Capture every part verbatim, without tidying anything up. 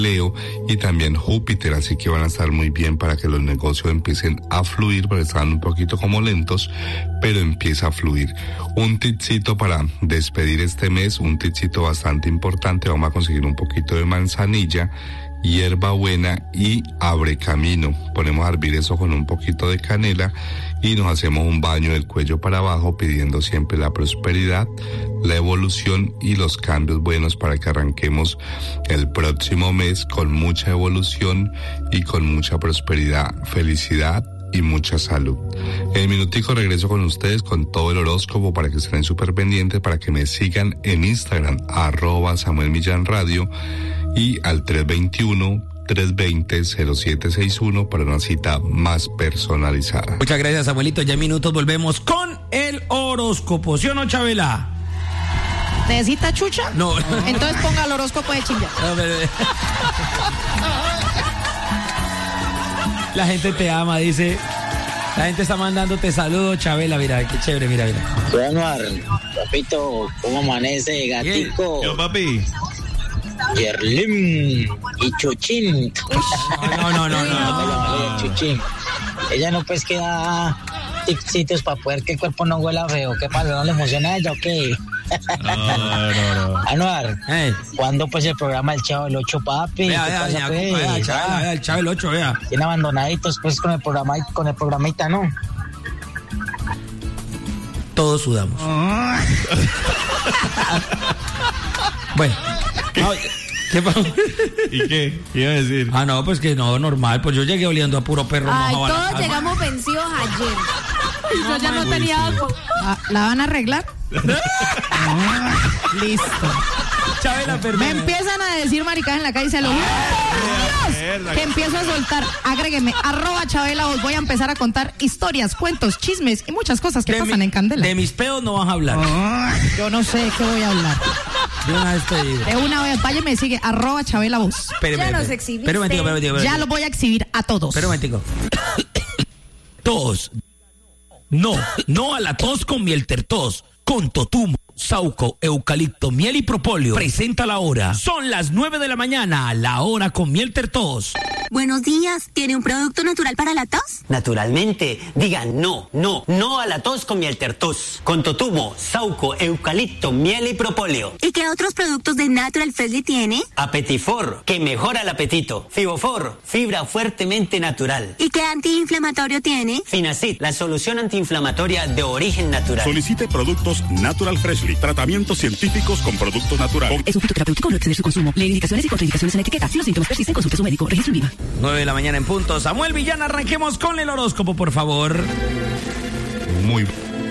Leo y también Júpiter, así que van a estar muy bien para que los negocios empiecen a fluir, porque están un poquito como lentos, pero empieza a fluir. Un tipcito para despedir este mes, un tipcito bastante importante, vamos a conseguir un poquito de manzanilla, hierbabuena y abre camino. Ponemos a hervir eso con un poquito de canela y nos hacemos un baño del cuello para abajo, pidiendo siempre la prosperidad, la evolución y los cambios buenos para que arranquemos el próximo mes con mucha evolución y con mucha prosperidad, felicidad y mucha salud. En el minutico regreso con ustedes con todo el horóscopo para que estén súper pendientes, para que me sigan en Instagram, arroba Samuel Millán Radio, y al tres veintiuno, tres veinte, cero siete sesenta y uno para una cita más personalizada. Muchas gracias, Samuelito. Ya en minutos volvemos con el horóscopo. ¿Sí o no, Chabela? ¿Necesita chucha? No. Entonces ponga el horóscopo de Chilla. No, pero... La gente te ama, dice. La gente está mandándote saludos, Chabela. Mira, qué chévere, mira, mira. Soy Anuar, papito, ¿cómo amanece, gatico? Yo, papi. Yerlim y Chuchín. No, no, no, no, no. Chuchín. Ella no pues queda tipsitos para poder que el cuerpo no huela feo. ¿Qué pasa? ¿No le funciona a ella o qué? No, no, no. Anuar, hey. ¿Cuándo pues el programa El Chavo del Ocho, papi? Vea, ¿Qué vea, pasa, vea, pues? vea, el Chavo, vea, el Chavo del Ocho, vea. Bien abandonaditos pues con el programa, con el programita, ¿no? Todos sudamos. Bueno. ¿Qué? No, ¿qué pasó? ¿Y qué? ¿Qué iba a decir? Ah, no, pues que no, normal. Pues yo llegué oliendo a puro perro. Ay, mojado todos a la cama. llegamos vencidos ayer. Y yo ya no Uy, tenía sí. agua. ¿La, ¿La van a arreglar? Ah, listo. Chabela, perdón. Me empiezan a decir maricadas en la calle y se lo juro por Dios que empiezo a soltar. Agrégueme, arroba Chabela, os voy a empezar a contar historias, cuentos, chismes y muchas cosas que De pasan mi- en Candela. De mis pedos no vas a hablar. Yo no sé de qué voy a hablar. De una vez te digo. De una vez, vaya y me sigue, arroba Chabela vos. Espere, Ya espere, nos espere. exhibiste. Espera un momentico, espera un momentico, espera Ya un los voy a exhibir a todos. Espera un momentico. Tos. No, no a la tos con miel tertos. Con totumo, sauco, eucalipto, miel y propóleo. Presenta la hora. Son las nueve de la mañana. La hora con miel tertos. Buenos días, ¿tiene un producto natural para la tos? Naturalmente, digan no, no, no a la tos con miel tertos. Con totumo, sauco, eucalipto, miel y propóleo. ¿Y qué otros productos de Natural Freshly tiene? Apetifor, que mejora el apetito. Fibofor, fibra fuertemente natural. ¿Y qué antiinflamatorio tiene? Finacid, la solución antiinflamatoria de origen natural. Solicite productos Natural Freshly. Tratamientos científicos con productos naturales. Es un fitoterapéutico, no exceder su consumo. Lee indicaciones y contraindicaciones en la etiqueta. Si los síntomas persisten, consulte a su médico. Registro en Viva. nueve de la mañana en punto. Samuel Villán, arranquemos con el horóscopo, por favor. Muy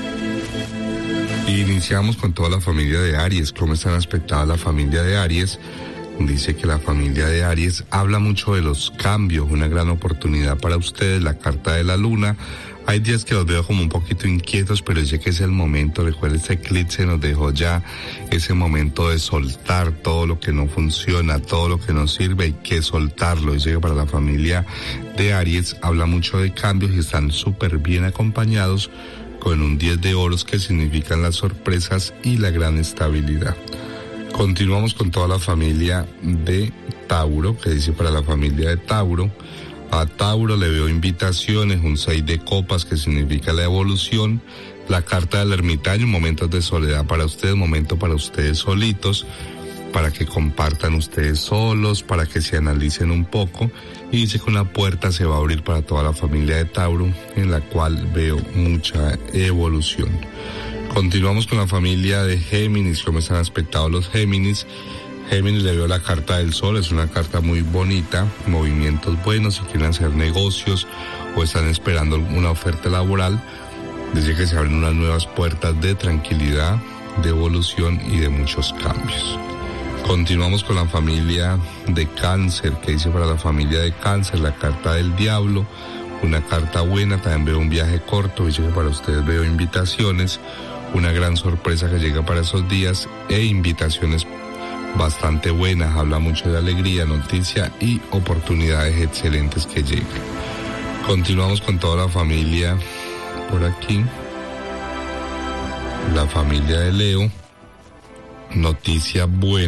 Iniciamos con toda la familia de Aries. ¿Cómo están aspectada la familia de Aries? Dice que la familia de Aries habla mucho de los cambios, una gran oportunidad para ustedes, la carta de la luna. Hay días que los veo como un poquito inquietos, pero sé que es el momento. Recuerda, este eclipse nos dejó ya ese momento de soltar todo lo que no funciona, todo lo que no sirve, hay que soltarlo. Dice que para la familia de Aries habla mucho de cambios y están súper bien acompañados con un diez de oros, que significan las sorpresas y la gran estabilidad. Continuamos con toda la familia de Tauro, que dice para la familia de Tauro: a Tauro le veo invitaciones, un seis de copas, que significa la evolución, la carta del ermitaño, momentos de soledad para ustedes, momento para ustedes solitos, para que compartan ustedes solos, para que se analicen un poco, y dice que una puerta se va a abrir para toda la familia de Tauro, en la cual veo mucha evolución. Continuamos con la familia de Géminis. ¿Cómo están aspectados los Géminis? Géminis le veo la carta del sol, es una carta muy bonita, movimientos buenos, si quieren hacer negocios o están esperando una oferta laboral, dice que se abren unas nuevas puertas de tranquilidad, de evolución y de muchos cambios. Continuamos con la familia de Cáncer, que dice para la familia de Cáncer la carta del diablo, una carta buena, también veo un viaje corto, dice que para ustedes veo invitaciones, una gran sorpresa que llega para esos días e invitaciones bastante buenas, habla mucho de alegría, noticia y oportunidades excelentes que llegan. Continuamos con toda la familia por aquí, la familia de Leo, noticia buena,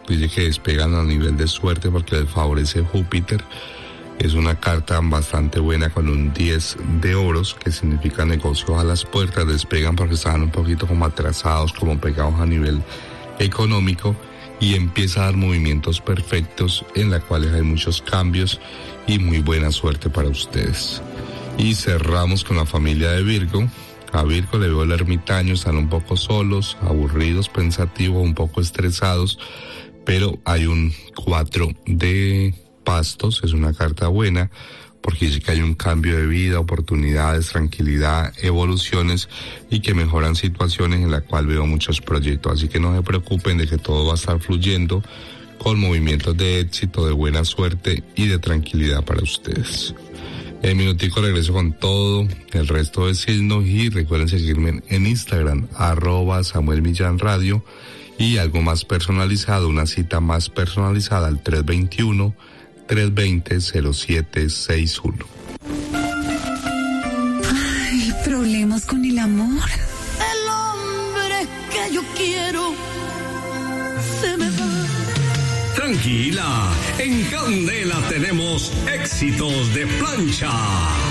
dice que despegan a nivel de suerte porque les favorece Júpiter. Es una carta bastante buena con un diez de oros, que significa negocios a las puertas. Despegan porque estaban un poquito como atrasados, como pegados a nivel económico, y empieza a dar movimientos perfectos en los cuales hay muchos cambios y muy buena suerte para ustedes. Y cerramos con la familia de Virgo. A Virgo le veo el ermitaño, están un poco solos, aburridos, pensativos, un poco estresados, pero hay un cuatro de pastos, es una carta buena, porque dice que hay un cambio de vida, oportunidades, tranquilidad, evoluciones y que mejoran situaciones en las cuales veo muchos proyectos. Así que no se preocupen de que todo va a estar fluyendo con movimientos de éxito, de buena suerte y de tranquilidad para ustedes. En minutico regreso con todo el resto de signos y recuerden seguirme en Instagram, arroba Samuel Millán Radio, y algo más personalizado, una cita más personalizada al tres veintiuno, tres veinte, cero siete sesenta y uno. Ay, problemas con el amor. El hombre que yo quiero se me va. Tranquila, en Candela tenemos éxitos de plancha.